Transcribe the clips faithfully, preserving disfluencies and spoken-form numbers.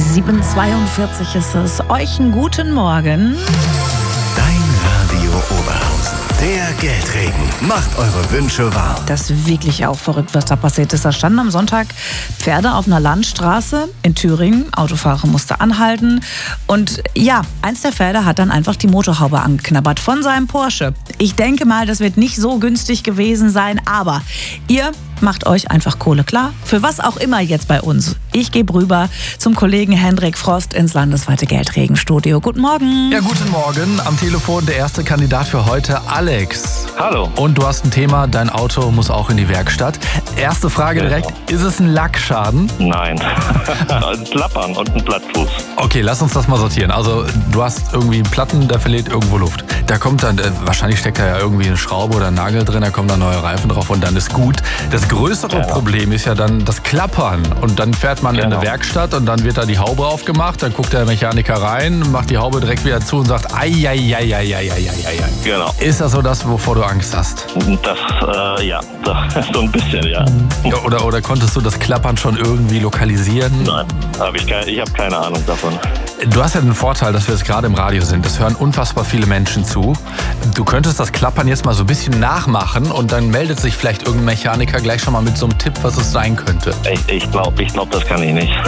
sieben Uhr zweiundvierzig ist es. Euch einen guten Morgen. Dein Radio Oberhausen. Der Geldregen macht eure Wünsche wahr. Das wirklich auch verrückt, was da passiert ist. Da standen am Sonntag Pferde auf einer Landstraße in Thüringen. Autofahrer musste anhalten. Und ja, eins der Pferde hat dann einfach die Motorhaube angeknabbert von seinem Porsche. Ich denke mal, das wird nicht so günstig gewesen sein, aber ihr macht euch einfach Kohle klar. Für was auch immer jetzt bei uns. Ich gebe rüber zum Kollegen Hendrik Frost ins landesweite Geldregenstudio. Guten Morgen. Ja, guten Morgen. Am Telefon der erste Kandidat für heute, Alex. Hallo. Und du hast ein Thema, dein Auto muss auch in die Werkstatt. Erste Frage direkt, ist es ein Lackschaden? Nein. Ein Klappern und ein Plattfuß. Okay, lass uns das mal sortieren. Also du hast irgendwie einen Platten, der verliert irgendwo Luft. Da kommt dann, äh, wahrscheinlich steckt da ja irgendwie eine Schraube oder ein Nagel drin, da kommen dann neue Reifen drauf und dann ist gut. Das größere Genau. Problem ist ja dann das Klappern. Und dann fährt man Genau. in eine Werkstatt und dann wird da die Haube aufgemacht, dann guckt der Mechaniker rein, macht die Haube direkt wieder zu und sagt, ai, ai, ai, ai, ai, ai, ai. Genau. Ist das so das, wovor du Angst hast? Das, äh, ja, das, so ein bisschen, ja. Ja, oder, oder konntest du das Klappern schon irgendwie lokalisieren? Nein, hab ich, kein, ich habe keine Ahnung davon. Du hast ja den Vorteil, dass wir jetzt gerade im Radio sind. Das hören unfassbar viele Menschen zu. Du könntest das Klappern jetzt mal so ein bisschen nachmachen und dann meldet sich vielleicht irgendein Mechaniker gleich schon mal mit so einem Tipp, was es sein könnte. Ich, ich glaube, ich glaub, das kann ich nicht.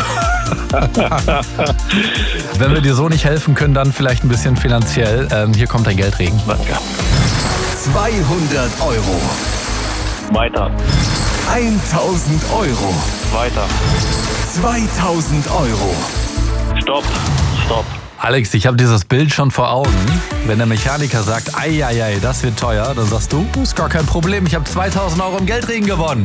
Wenn wir dir so nicht helfen können, dann vielleicht ein bisschen finanziell. Ähm, hier kommt dein Geldregen. Danke. zweihundert Euro. Weiter, tausend Euro. weiter. zweitausend Euro. Stopp, stopp. Alex, ich habe dieses Bild schon vor Augen. Wenn der Mechaniker sagt, ei, ei, ei, das wird teuer, dann sagst du, ist gar kein Problem, ich habe zweitausend Euro im Geldregen gewonnen.